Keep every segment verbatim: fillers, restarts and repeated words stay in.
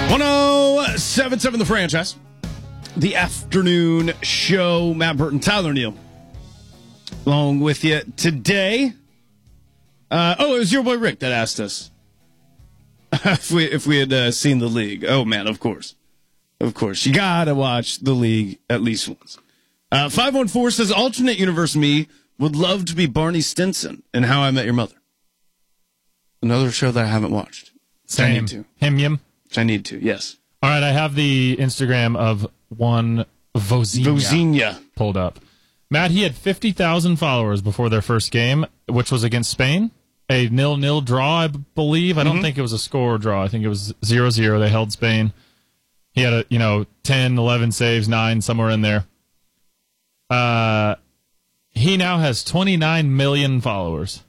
one oh seven point seven The Franchise. The afternoon show. Matt Burton, Tyler Neal, along with you today. Uh, oh, it was your boy Rick that asked us if we if we had uh, seen The League. Oh, man, of course. Of course. You got to watch The League at least once. Uh, five one four says, alternate universe me would love to be Barney Stinson in How I Met Your Mother. Another show that I haven't watched. Same. I need to. Him, yim. Which I need to, yes. All right, I have the Instagram of one Vozinha, Vozinha pulled up. Matt, he had fifty thousand followers before their first game, which was against Spain. A nil-nil draw, I believe. I don't mm-hmm. think it was a score draw. I think it was zero zero. They held Spain. He had, a you know, ten, eleven saves, nine, somewhere in there. Uh, he now has twenty-nine million followers.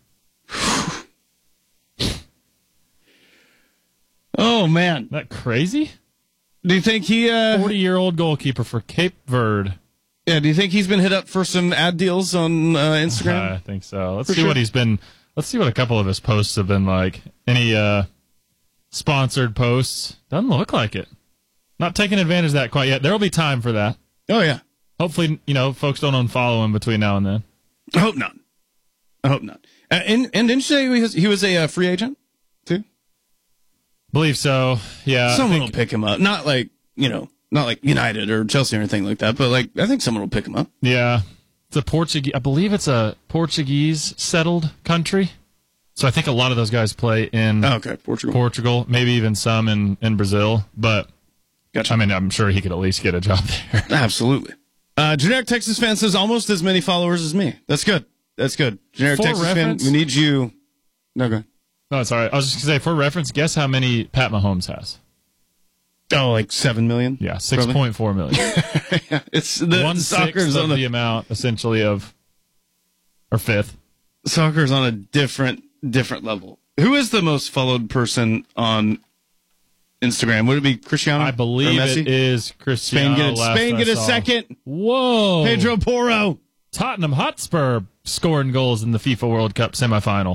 Oh, man. Isn't that crazy? Do you think he... Uh, forty-year-old goalkeeper for Cape Verde. Yeah, do you think he's been hit up for some ad deals on uh, Instagram? Uh, I think so. Let's for see sure. what he's been... Let's see what a couple of his posts have been like. Any uh, sponsored posts? Doesn't look like it. Not taking advantage of that quite yet. There will be time for that. Oh, yeah. Hopefully, you know, folks don't unfollow him between now and then. I hope not. I hope not. Uh, and, and didn't you say he was, he was a uh, free agent, too? Believe so, yeah. Someone think, will pick him up. Not like, you know, not like United or Chelsea or anything like that, but like I think someone will pick him up. Yeah. It's a Portuguese, I believe it's a Portuguese settled country. So I think a lot of those guys play in oh, okay, Portugal. Portugal, maybe even some in, in Brazil. But, gotcha. I mean, I'm sure he could at least get a job there. Absolutely. Uh, Generic Texas fan says almost as many followers as me. That's good. That's good. Generic For Texas reference, fan, we need you. No, go ahead. No, sorry. I was just going to say, for reference, guess how many Pat Mahomes has? Oh, like seven million? Yeah, six point four million. Yeah, it's the One sixth of a, the amount, essentially, of, or fifth. Soccer's on a different, different level. Who is the most followed person on Instagram? Would it be Cristiano? I believe or Messi? it is Cristiano. Spain get, a, Spain get a second. Whoa. Pedro Porro. Tottenham Hotspur scoring goals in the FIFA World Cup semifinal.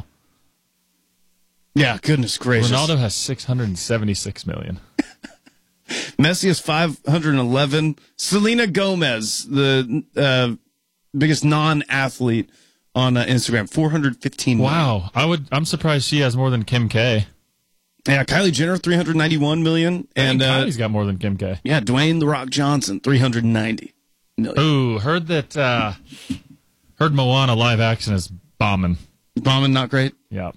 Yeah, goodness gracious. Ronaldo has six hundred seventy-six million. Messi has five hundred eleven. Selena Gomez, the uh, biggest non-athlete on uh, Instagram, four hundred fifteen million. Wow. I would, I'm surprised she has more than Kim K. Yeah, Kylie Jenner, three hundred ninety-one million. I and think uh, Kylie's got more than Kim K. Yeah, Dwayne The Rock Johnson, three hundred ninety million. Ooh, heard that, uh, heard Moana live action is bombing. Bombing, not great? Yeah.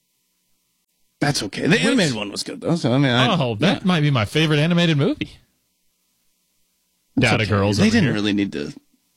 That's okay. The Which, animated one was good, though. So, I mean, I, oh, that yeah. might be my favorite animated movie. That's Data okay. Girls. They didn't here. really need to.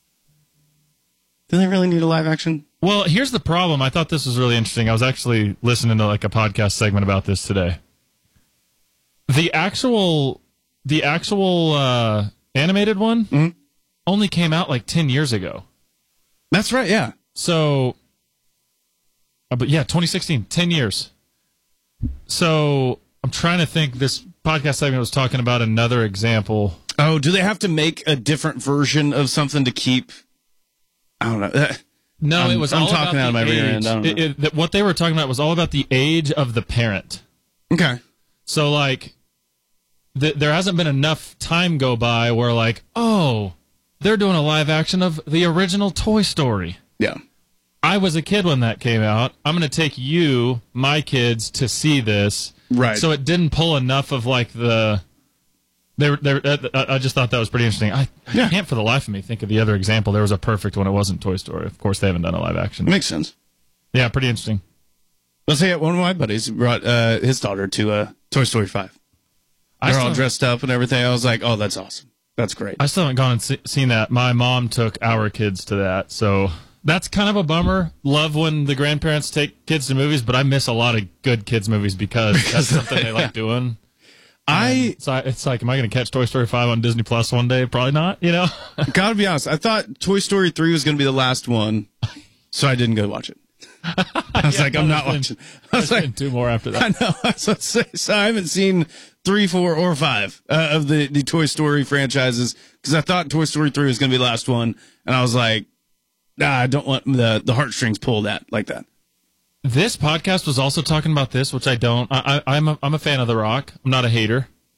Do they really need a live action? Well, here's the problem. I thought this was really interesting. I was actually listening to like a podcast segment about this today. The actual, the actual uh, animated one mm-hmm. only came out like ten years ago. That's right. Yeah. So, uh, but yeah, twenty sixteen, ten years. So I'm trying to think. This podcast segment was talking about another example. Oh, do they have to make a different version of something to keep? I don't know. No, I'm, it was. I'm all talking about out of my the rear age. end. I don't know. It, it, that what they were talking about was all about the age of the parent. Okay. So like, th- there hasn't been enough time go by where like, oh, they're doing a live action of the original Toy Story. Yeah. I was a kid when that came out. I'm going to take you, my kids, to see this. Right. So it didn't pull enough of like the. They were, they were, uh, I just thought that was pretty interesting. I, yeah. I can't for the life of me think of the other example. There was a perfect one. It wasn't Toy Story. Of course, they haven't done a live action. Makes sense. Yeah, pretty interesting. Let's say one of my buddies brought uh, his daughter to uh, Toy Story five. They're all dressed up and everything. I was like, oh, that's awesome. That's great. I still haven't gone and see, seen that. My mom took our kids to that, so that's kind of a bummer. Love when the grandparents take kids to movies, but I miss a lot of good kids movies because, because that's something they like doing. I so it's like, am I going to catch Toy Story five on Disney Plus one day? Probably not, you know? Gotta be honest. I thought Toy Story three was going to be the last one, so I didn't go watch it. I was yeah, like, I'm not been, watching. I was like, two more after that. I know. I, was about to say, so I haven't seen three, four, or five uh, of the, the Toy Story franchises because I thought Toy Story three was going to be the last one, and I was like, nah, I don't want the, the heartstrings pulled at like that. This podcast was also talking about this, which I don't. I, I, I'm a, I'm a fan of The Rock. I'm not a hater.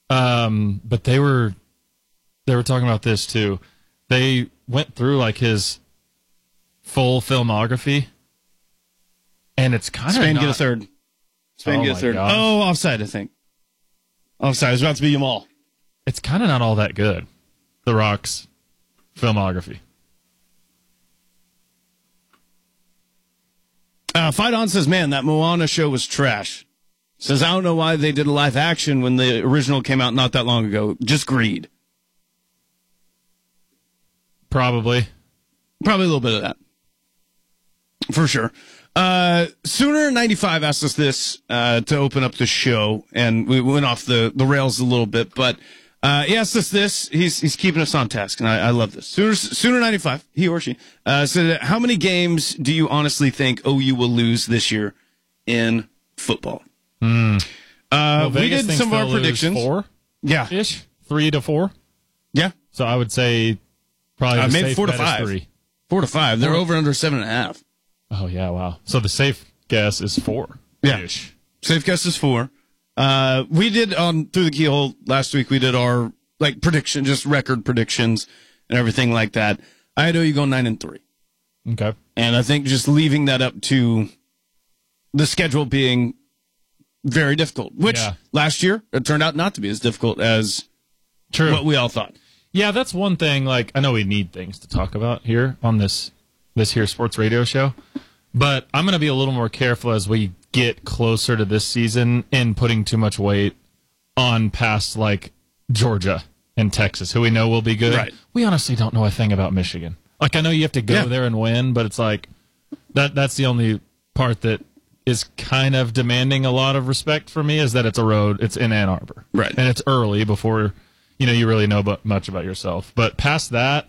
Um, but they were they were talking about this too. They went through like his full filmography, and it's kind of Spain not, get a third. Spain Oh get a my third. gosh. Oh, offside, I think. Offside. It was about to be Jamal. It's kind of not all that good. The Rock's filmography. Uh, Fight On says, man, that Moana show was trash. Says, I don't know why they did a live action when the original came out not that long ago. Just greed. Probably. Probably a little bit of that. For sure. Uh, Sooner ninety-five asked us this uh, to open up the show, and we went off the, the rails a little bit, but uh, he asked us this. He's he's keeping us on task, and I, I love this. Sooner, Sooner ninety-five, he or she, uh, said, how many games do you honestly think O U will lose this year in football? Mm. Uh, Well, we Vegas did thinks some of our they'll lose predictions. Four Yeah. ish, three to four. Yeah. So I would say probably Uh, the maybe safe four to bet is five. Three. Four to five. They're Four. over under seven and a half. Oh yeah, wow. So the safe guess is four. Yeah. Ish. Safe guess is four. Uh, we did on Through the Keyhole last week. We did our like prediction, just record predictions and everything like that. I had O U going nine and three, Okay. and I think just leaving that up to the schedule being very difficult, which Yeah. last year it turned out not to be as difficult as True. what we all thought. Yeah, that's one thing. Like, I know we need things to talk about here on this this here sports radio show, but I'm going to be a little more careful as we get closer to this season in putting too much weight on past like Georgia and Texas, who we know will be good. Right. We honestly don't know a thing about Michigan. Like, I know you have to go Yeah. there and win, but it's like that. That's the only part that is kind of demanding a lot of respect for me, is that it's a road. It's in Ann Arbor, Right. and it's early before you know you really know bu- much about yourself. But past that,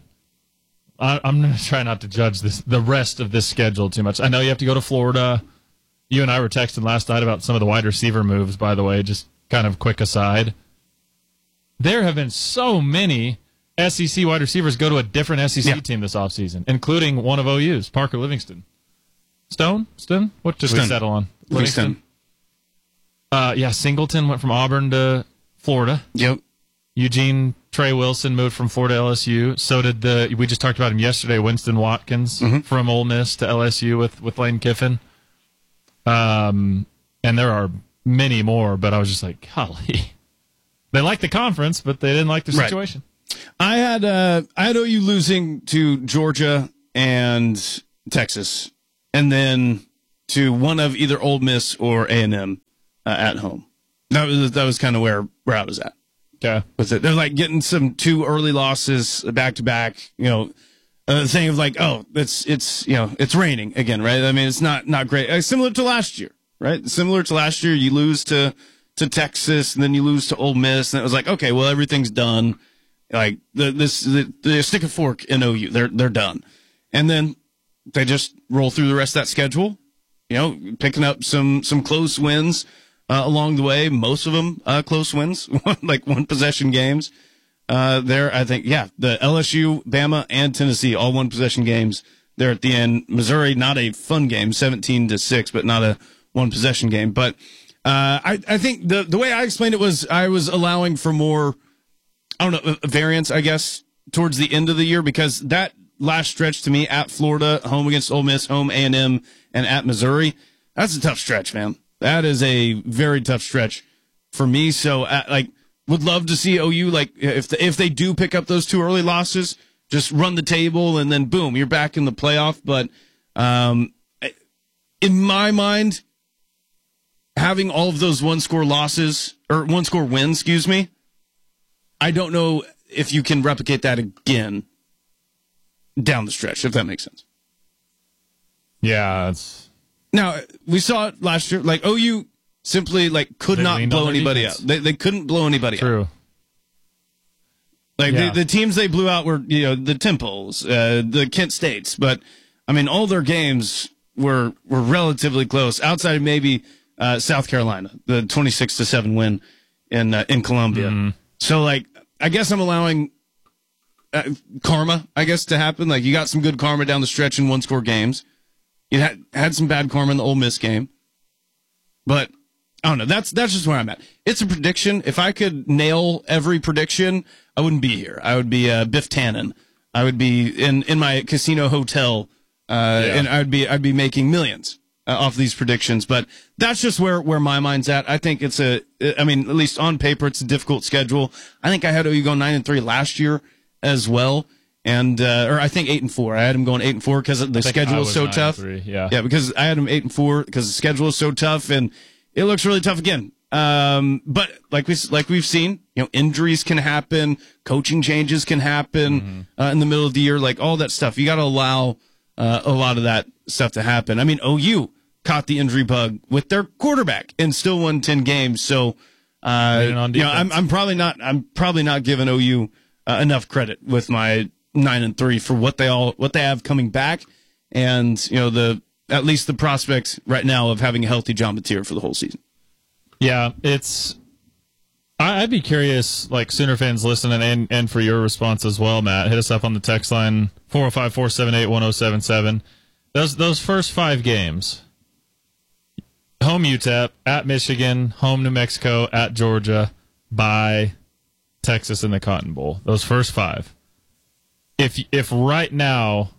I, I'm going to try not to judge this the rest of this schedule too much. I know you have to go to Florida. You and I were texting last night about some of the wide receiver moves, by the way, just kind of quick aside. There have been so many S E C wide receivers go to a different S E C Yeah. team this offseason, including one of O U's, Parker Livingston. Stone? Stone? What did we Stone. settle on? Livingston. Uh, yeah, Singleton went from Auburn to Florida. Yep. Eugene Trey Wilson moved from Florida to L S U. So did the we just talked about him yesterday, Winston Watkins Mm-hmm. from Ole Miss to L S U with, with Lane Kiffin. Um, and there are many more, but I was just like, golly. They like the conference, but they didn't like the Right. situation. I had uh, I had O U losing to Georgia and Texas, and then to one of either Ole Miss or A and M uh, at home. That was that was kind of where where I was at Okay. with it. They're like getting some two early losses back to back. You know, a thing of like, oh, it's it's you know it's raining again, right? I mean, it's not not great. Uh, similar to last year, right? Similar to last year, you lose to to Texas, and then you lose to Ole Miss, and it was like, okay, well, everything's done. Like the this the, the stick a fork in O U, they're they're done, and then they just roll through the rest of that schedule. You know, picking up some some close wins uh, along the way. Most of them uh, close wins, like one possession games. Uh, there, I think, yeah, the L S U, Bama, and Tennessee all one possession games there at the end. Missouri, not a fun game, seventeen to six, but not a one possession game. But uh, I I think the the way I explained it was I was allowing for more, I don't know, variance, I guess, towards the end of the year, because that last stretch to me at Florida, home against Ole Miss, home A and M, and at Missouri, that's a tough stretch, man. That is a very tough stretch for me. So, uh, like, would love to see O U, like, if the, if they do pick up those two early losses, just run the table and then boom, you're back in the playoff. But um, in my mind, having all of those one score losses or one score wins, excuse me, I don't know if you can replicate that again down the stretch, if that makes sense. Yeah, it's Now, we saw it last year. Like, O U simply, like, could They not leaned on blow their anybody defense. out. They, they couldn't blow anybody out. true. Like, Yeah. the, the teams they blew out were, you know, the Temples, uh, the Kent States. But, I mean, all their games were were relatively close, outside of maybe uh, South Carolina, the twenty-six to seven win in uh, in Columbia. Mm-hmm. So, like, I guess I'm allowing uh, karma, I guess, to happen. Like, you got some good karma down the stretch in one-score games. You had had some bad karma in the Ole Miss game. But I don't know. That's that's just where I'm at. It's a prediction. If I could nail every prediction, I wouldn't be here. I would be uh, Biff Tannen. I would be in, in my casino hotel, uh, yeah. and I'd be I'd be making millions uh, off these predictions. But that's just where, where my mind's at. I think it's a. I mean, at least on paper, it's a difficult schedule. I think I had O U go nine and three last year as well, and uh, or I think eight and four. I had him going eight and four because the schedule is so tough. Yeah, yeah, because I had him eight and four because the schedule is so tough, and it looks really tough again. Um, but like we like we've seen, you know, injuries can happen, coaching changes can happen mm-hmm. uh, in the middle of the year, like all that stuff. You got to allow uh, a lot of that stuff to happen. I mean, O U caught the injury bug with their quarterback and still won ten games. So, uh, you know, I'm I'm probably not I'm probably not giving O U uh, enough credit with my nine and three for what they all what they have coming back, and you know the at least the prospects right now of having a healthy John Mateer for the whole season. Yeah, it's. I'd be curious, like Sooner fans listening, and, and for your response as well, Matt. Hit us up on the text line four oh five, four seven eight, one oh seven seven. Those those first five games: home U T E P, at Michigan, home New Mexico, at Georgia, by Texas in the Cotton Bowl. Those first five. If if right now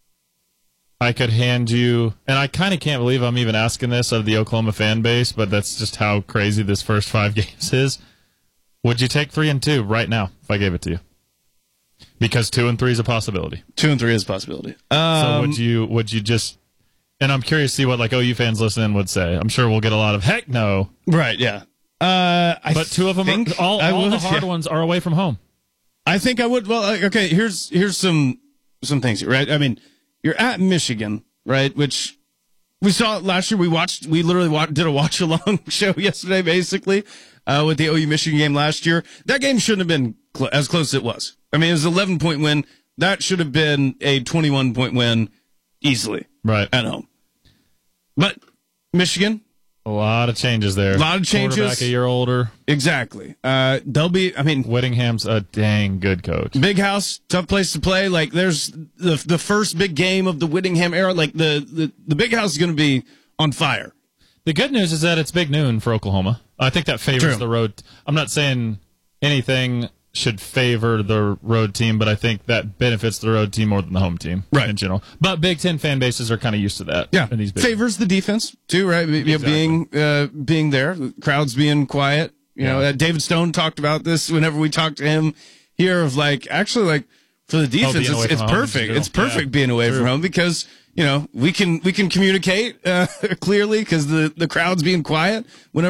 I could hand you, and I kind of can't believe I'm even asking this of the Oklahoma fan base, but that's just how crazy this first five games is. Would you take three and two right now if I gave it to you? Because two and three is a possibility. Two and three is a possibility. Um, so would you? Would you just? And I'm curious to see what like O U fans listening would say. I'm sure we'll get a lot of heck no. Right? Yeah. Uh, I but two of them, are, all, all would, the hard yeah. ones are away from home. I think I would. Well, okay. Here's here's some some things here, right? I mean. You're at Michigan, right? Which we saw last year. We watched. We literally watched, did a watch along show yesterday, basically, uh, with the O U Michigan game last year. That game shouldn't have been cl- as close as it was. I mean, it was an eleven point win. That should have been a twenty-one point win easily, right at home. But Michigan, a lot of changes there. A lot of changes. Quarterback a year older. Exactly. Uh, they'll be. I mean, Whittingham's a dang good coach. Big house, tough place to play. Like, there's the the first big game of the Whittingham era. Like the the, the big house is going to be on fire. The good news is that it's big noon for Oklahoma. I think that favors True. the road. I'm not saying anything should favor the road team, but I think that benefits the road team more than the home team, right, in general. But Big Ten fan bases are kind of used to that. Yeah, in these big favors the defense too, right? You know, exactly. being uh, being there, the crowds being quiet. You yeah. know, uh, David Stone talked about this whenever we talked to him here. Of like, actually, like for the defense, oh, it's, it's perfect. It's perfect yeah. being away True. from home because you know we can we can communicate uh, clearly because the the crowd's being quiet whenever.